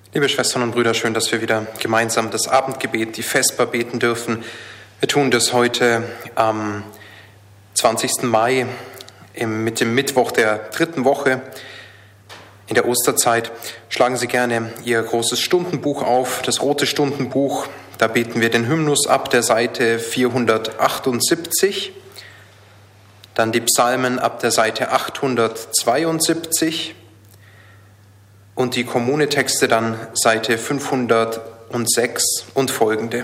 Liebe Schwestern und Brüder, schön, dass wir wieder gemeinsam das Abendgebet, die Vesper beten dürfen. Wir tun das heute am 20. Mai mit dem Mittwoch der dritten Woche in der Osterzeit. Schlagen Sie gerne Ihr großes Stundenbuch auf, das rote Stundenbuch. Da beten wir den Hymnus ab der Seite 478, dann die Psalmen ab der Seite 872 und die Kommunetexte dann Seite 506 und folgende.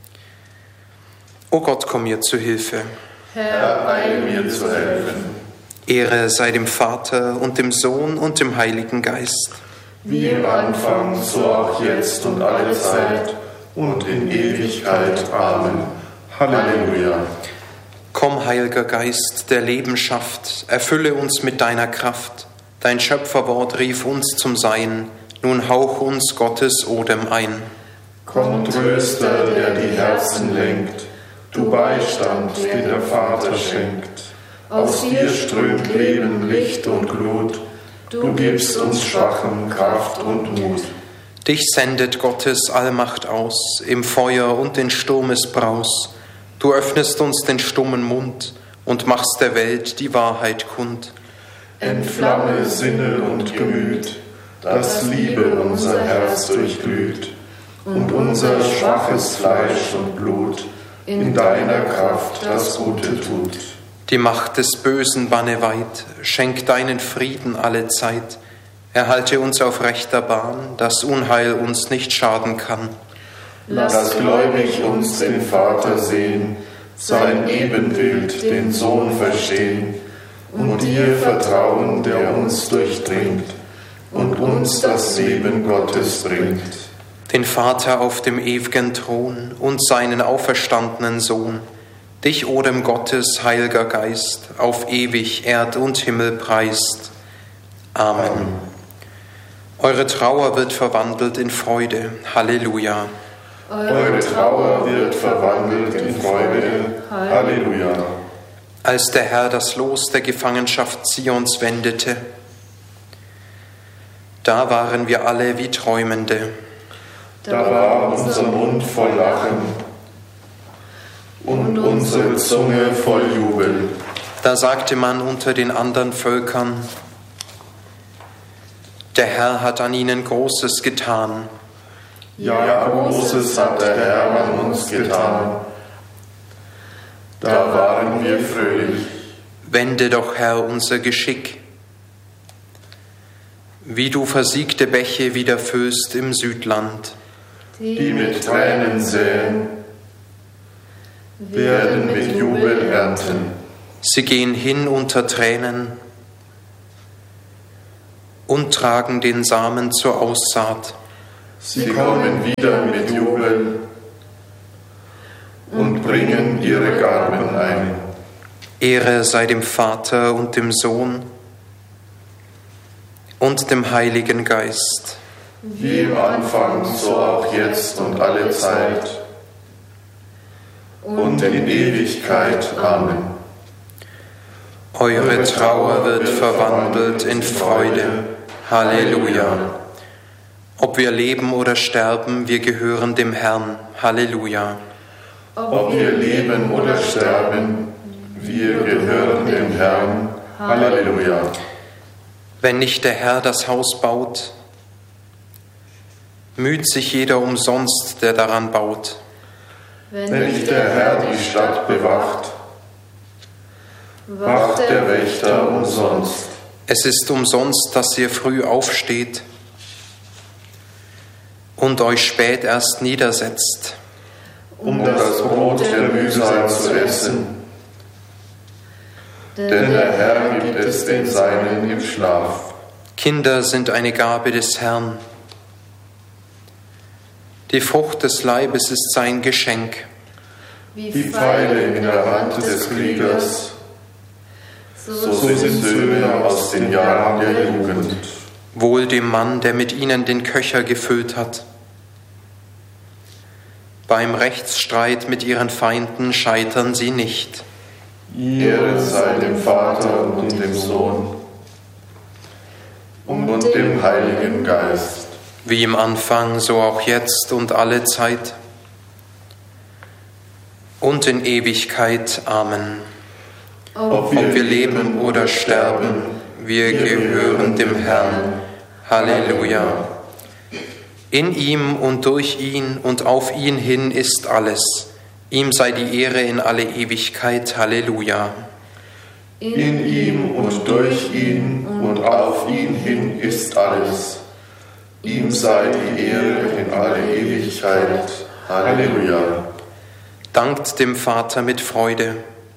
O Gott, komm mir zu Hilfe. Herr, eile mir zu helfen. Ehre sei dem Vater und dem Sohn und dem Heiligen Geist. Wie im Anfang, so auch jetzt und alle Zeit und in Ewigkeit. Amen. Halleluja. Komm, Heiliger Geist, der Leben schafft, erfülle uns mit deiner Kraft. Dein Schöpferwort rief uns zum Sein, nun hauch uns Gottes Odem ein. Komm, Tröster, der die Herzen lenkt, du Beistand, den der Vater schenkt. Aus dir strömt Leben, Licht und Glut, du gibst uns Schwachen Kraft und Mut. Dich sendet Gottes Allmacht aus, im Feuer und den Sturmesbraus. Du öffnest uns den stummen Mund und machst der Welt die Wahrheit kund. Entflamme Sinne und Gemüt, dass Liebe unser Herz durchglüht und unser schwaches Fleisch und Blut in deiner Kraft das Gute tut. Die Macht des Bösen banne weit, schenk deinen Frieden alle Zeit. Erhalte uns auf rechter Bahn, dass Unheil uns nicht schaden kann. Lass gläubig uns den Vater sehen, sein Ebenbild, den Sohn verstehen, und dir vertrauen, der uns durchdringt und uns das Leben Gottes bringt. Den Vater auf dem ewigen Thron und seinen auferstandenen Sohn, dich, Odem Gottes, Heiliger Geist, auf ewig Erd und Himmel preist. Amen. Eure Trauer wird verwandelt in Freude. Halleluja. Eure Trauer wird verwandelt in Freude. Halleluja. Als der Herr das Los der Gefangenschaft Zions wendete, da waren wir alle wie Träumende. Da war unser Mund voll Lachen und unsere Zunge voll Jubel. Da sagte man unter den anderen Völkern, der Herr hat an ihnen Großes getan. Ja, Großes hat der Herr an uns getan. Da waren wir fröhlich. Wende doch, Herr, unser Geschick, wie du versiegte Bäche wieder füllst im Südland. Die mit Tränen säen, werden mit Jubel ernten. Sie gehen hin unter Tränen und tragen den Samen zur Aussaat. Sie kommen wieder mit Jubel und bringen ihre Garben ein. Ehre sei dem Vater und dem Sohn und dem Heiligen Geist. Wie im Anfang, so auch jetzt und alle Zeit und in Ewigkeit. Amen. Eure Trauer wird verwandelt in Freude. Halleluja. Ob wir leben oder sterben, wir gehören dem Herrn. Halleluja. Ob wir leben oder sterben, wir gehören dem Herrn. Halleluja. Wenn nicht der Herr das Haus baut, müht sich jeder umsonst, der daran baut. Wenn nicht der Herr die Stadt bewacht, wacht der Wächter umsonst. Es ist umsonst, dass ihr früh aufsteht und euch spät erst niedersetzt, um das Brot der Mühsal zu essen. Denn der Herr gibt es den Seinen im Schlaf. Kinder sind eine Gabe des Herrn. Die Frucht des Leibes ist sein Geschenk. Wie Pfeile in der Hand des Kriegers, so sind Söhne aus den Jahren der Jugend. Wohl dem Mann, der mit ihnen den Köcher gefüllt hat. Beim Rechtsstreit mit ihren Feinden scheitern sie nicht. Ehre sei dem Vater und dem Sohn und dem Heiligen Geist. wie im Anfang, so auch jetzt und alle Zeit und in Ewigkeit. Amen. Ob wir leben oder sterben, wir gehören dem Herrn. Halleluja. In ihm und durch ihn und auf ihn hin ist alles. Ihm sei die Ehre in alle Ewigkeit. Halleluja. In ihm und durch ihn und auf ihn hin ist alles. Ihm sei die Ehre in alle Ewigkeit. Halleluja. Dankt dem Vater mit Freude.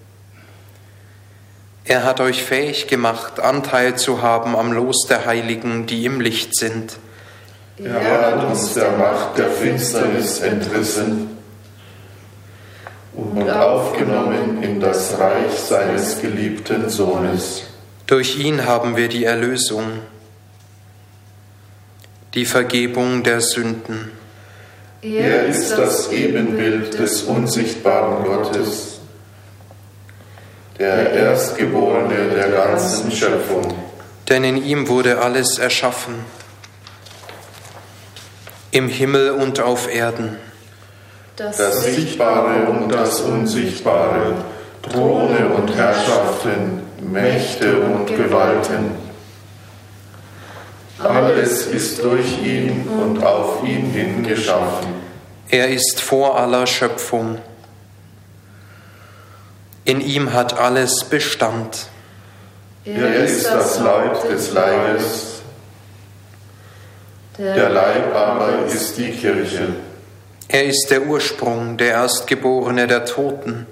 Er hat euch fähig gemacht, Anteil zu haben am Los der Heiligen, die im Licht sind. Er hat uns der Macht der Finsternis entrissen und aufgenommen in das Reich seines geliebten Sohnes. Durch ihn haben wir die Erlösung, die Vergebung der Sünden. Er ist das Ebenbild des unsichtbaren Gottes, der Erstgeborene der ganzen Schöpfung. Denn in ihm wurde alles erschaffen, im Himmel und auf Erden. Das Sichtbare und das Unsichtbare, Throne und Herrschaften, Mächte und Gewalten. Alles ist durch ihn und auf ihn hin geschaffen. Er ist vor aller Schöpfung. In ihm hat alles Bestand. Er ist das Leib des Leibes. Der Leib aber ist die Kirche. Er ist der Ursprung, der Erstgeborene der Toten.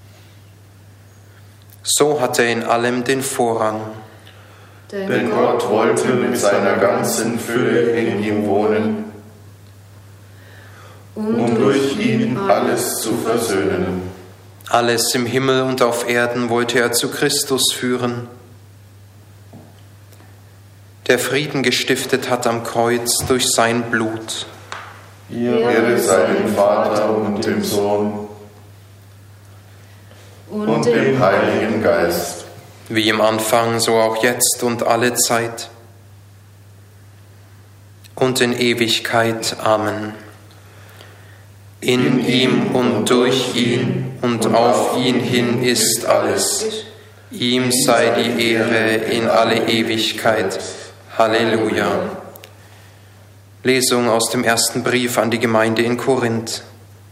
So hat er in allem den Vorrang. Denn Gott wollte mit seiner ganzen Fülle in ihm wohnen, um durch ihn alles zu versöhnen. Alles im Himmel und auf Erden wollte er zu Christus führen, der Frieden gestiftet hat am Kreuz durch sein Blut. Ehre sei dem Vater und dem Sohn und dem Heiligen Geist. Wie im Anfang, so auch jetzt und alle Zeit und in Ewigkeit. Amen. In ihm und durch ihn und auf ihn hin ist alles. Ihm sei die Ehre in alle Ewigkeit. Halleluja. Lesung aus dem ersten Brief an die Gemeinde in Korinth.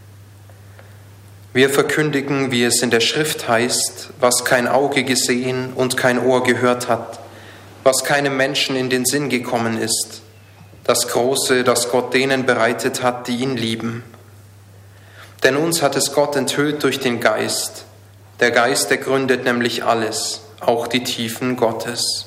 Wir verkündigen, wie es in der Schrift heißt, was kein Auge gesehen und kein Ohr gehört hat, was keinem Menschen in den Sinn gekommen ist, das Große, das Gott denen bereitet hat, die ihn lieben. Denn uns hat es Gott enthüllt durch den Geist. Der Geist ergründet nämlich alles, auch die Tiefen Gottes.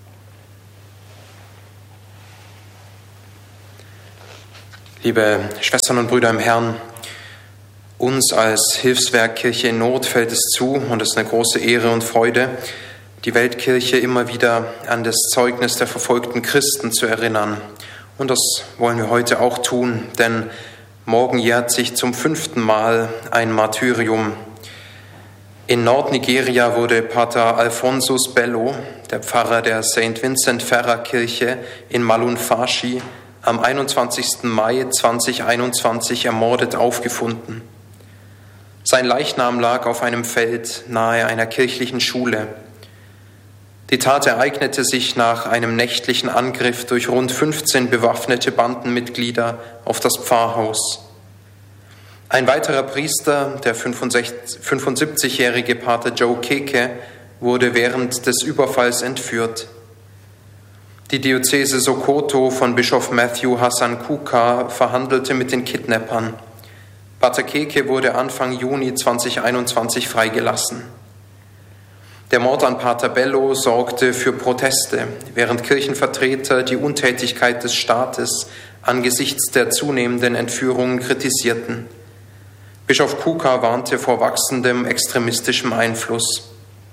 Liebe Schwestern und Brüder im Herrn, uns als Hilfswerk Kirche in Not fällt es zu, und es ist eine große Ehre und Freude, die Weltkirche immer wieder an das Zeugnis der verfolgten Christen zu erinnern. Und das wollen wir heute auch tun, denn morgen jährt sich zum 5. Mal ein Martyrium. In Nordnigeria wurde Pater Alphonsus Bello, der Pfarrer der St. Vincent Ferrer Kirche in Malumfashi, am 21. Mai 2021 ermordet aufgefunden. Sein Leichnam lag auf einem Feld nahe einer kirchlichen Schule. Die Tat ereignete sich nach einem nächtlichen Angriff durch rund 15 bewaffnete Bandenmitglieder auf das Pfarrhaus. Ein weiterer Priester, der 75-jährige Pater Joe Keke, wurde während des Überfalls entführt. Die Diözese Sokoto von Bischof Matthew Hassan Kuka verhandelte mit den Kidnappern. Pater Keke wurde Anfang Juni 2021 freigelassen. Der Mord an Pater Bello sorgte für Proteste, während Kirchenvertreter die Untätigkeit des Staates angesichts der zunehmenden Entführungen kritisierten. Bischof Kuka warnte vor wachsendem extremistischem Einfluss.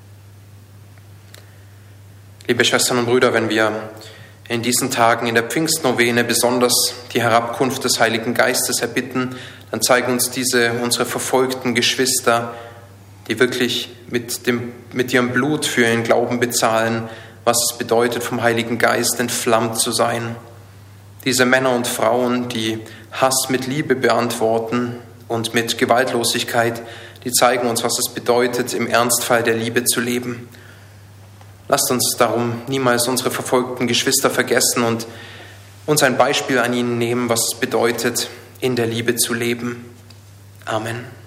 Liebe Schwestern und Brüder, wenn wir in diesen Tagen in der Pfingstnovene besonders die Herabkunft des Heiligen Geistes erbitten, dann zeigen uns diese unsere verfolgten Geschwister, die wirklich mit ihrem Blut für ihren Glauben bezahlen, was es bedeutet, vom Heiligen Geist entflammt zu sein, Diese Männer und Frauen, die Hass mit Liebe beantworten und mit Gewaltlosigkeit, die zeigen uns, was es bedeutet, im Ernstfall der Liebe zu leben. Lasst uns darum niemals unsere verfolgten Geschwister vergessen und uns ein Beispiel an ihnen nehmen, was es bedeutet, in der Liebe zu leben. Amen.